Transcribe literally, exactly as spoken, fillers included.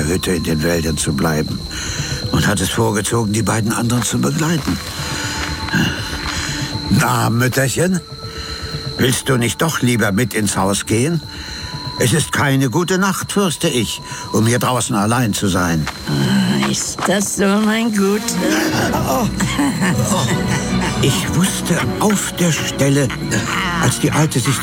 der Hütte in den Wäldern zu bleiben und hat es vorgezogen, die beiden anderen zu begleiten. Na, Mütterchen, willst du nicht doch lieber mit ins Haus gehen? Es ist keine gute Nacht, fürchte ich, um hier draußen allein zu sein. Ist das so, mein Guter? Oh. Oh. Ich wusste auf der Stelle, als die Alte sich